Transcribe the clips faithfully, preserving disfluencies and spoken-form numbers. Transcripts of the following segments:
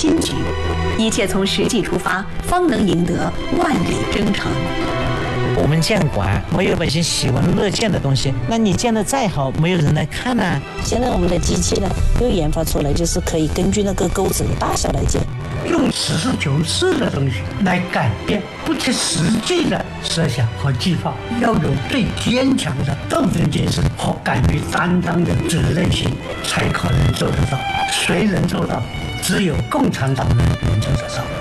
新局。一切从实际出发，方能赢得万里征程。 我们建馆没有百姓喜闻乐见的东西，那你建的再好，没有人来看呢、啊。 现在我们的机器呢，又研发出来，就是可以根据那个钩子的大小来建， 用实事求是的东西来改变不切实际的设想和计划，要有最坚强的斗争精神和敢于担当的责任心，才可能做得到。谁能做到？只有共产党人能做得到。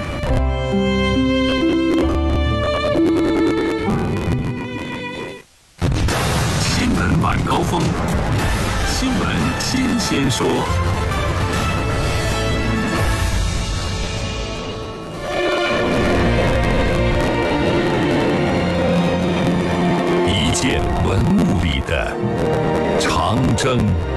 新闻晚高峰，新闻新鲜说。一件文物里的长征。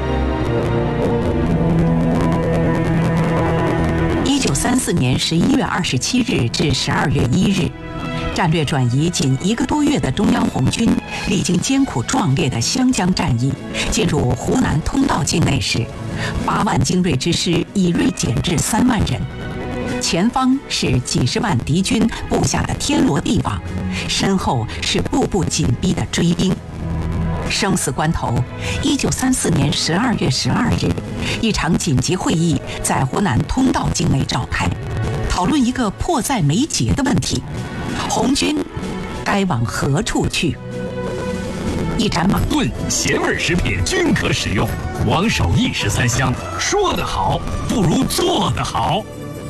一九三四年十一月二十七日至十二月一日，战略转移仅一个多月的中央红军，历经艰苦壮烈的湘江战役，进入湖南通道境内时，八万精锐之师已锐减至三万人，前方是几十万敌军布下的天罗地网，身后是步步紧逼的追兵。生死关头，一九三四年十二月十二日，一场紧急会议在湖南通道境内召开，讨论一个迫在眉睫的问题：红军该往何处去？一盏马炖咸味食品均可使用，王守一石三香，说得好不如做得好。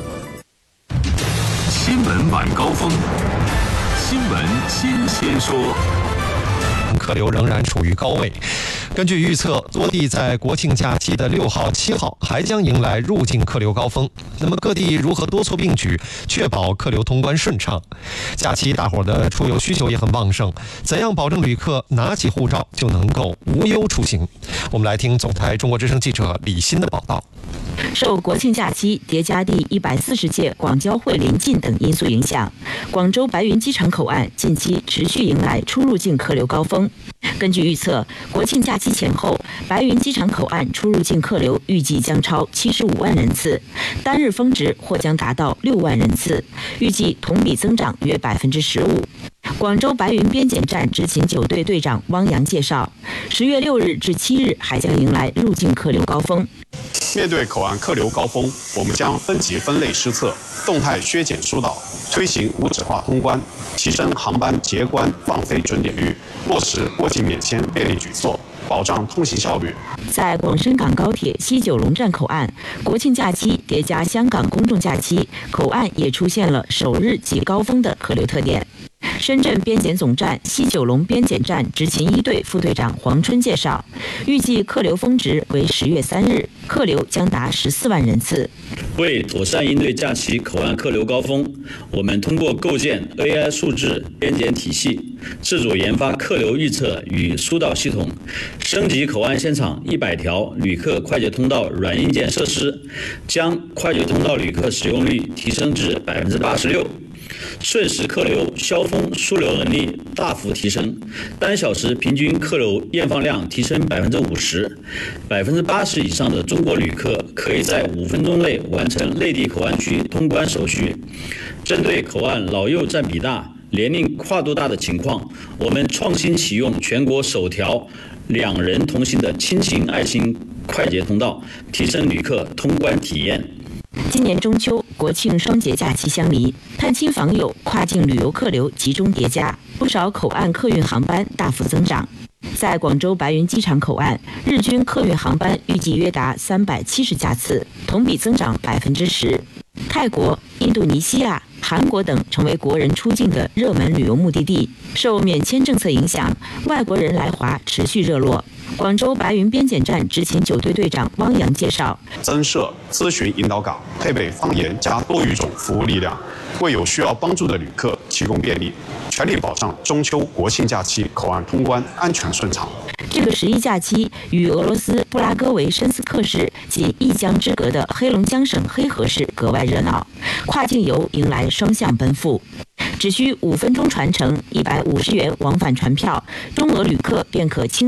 新闻晚高峰，新闻新鲜说。 客流仍然处于高位。根据预测，多地在国庆假期的六号、七号还将迎来入境客流高峰。那么各地如何多措并举，确保客流通关顺畅？假期大伙的出游需求也很旺盛，怎样保证旅客拿起护照就能够无忧出行？我们来听总台中国之声记者李欣的报道。 受国庆假期叠加第一百四十届广交会临近等因素影响，广州白云机场口岸近期持续迎来出入境客流高峰。根据预测，国庆假期前后，白云机场口岸出入境客流预计将超七十五万人次，单日峰值或将达到六万人次，预计同比增长约百分之十五。广州白云边检站执勤九队队长汪洋介绍，十月六日至七日还将迎来入境客流高峰。 面对口岸客流高峰，我们将分级分类施策，动态削减疏导，推行无纸化通关，提升航班结关放飞准点率，落实过境免签便利举措，保障通行效率。 在广深港高铁西九龙站口岸，国庆假期叠加香港公众假期，口岸也出现了首日即高峰的客流特点。深圳边检总站西九龙边检站执勤一队副队长黄春介绍，预计客流峰值为十月三日，客流将达十四万人次。 为妥善应对假期口岸客流高峰，我们通过构建 A I 数字边检体系，自主研发客流预测与疏导系统，升级口岸现场一百条旅客快捷通道软硬件设施，将快捷通道旅客使用率提升至百分之八十六。瞬时客流消峰枢流能力大幅提升，单小时平均客流验放量提升百分之五十，百分之八十以上的中国旅客可以在五分钟内完成内地口岸区通关手续。针对口岸老幼占比大、年龄跨度大的情况，我们创新启用全国首条两人同行的亲情爱心快捷通道，提升旅客通关体验。 今年中秋、国庆双节假期相离，探亲访友、跨境旅游客流集中叠加，不少口岸客运航班大幅增长。在广州白云机场口岸，日均客运航班预计约达三百七十架次，同比增长百分之十。泰国、印度尼西亚、韩国等成为国人出境的热门旅游目的地。受免签政策影响，外国人来华持续热络。广州白云边检站执勤九队队长汪洋介绍， 增设咨询引导岗，配备方言加多语种服务力量，为有需要帮助的旅客提供便利，全力保障中秋国庆假期口岸通关安全顺畅。 这个十一假期与俄罗斯布拉戈维申斯克市及一江之隔的黑龙江省黑河市格外热闹，跨境游迎来双向奔赴。只需五分钟传承，一百五十元往返船票，中俄旅客便可轻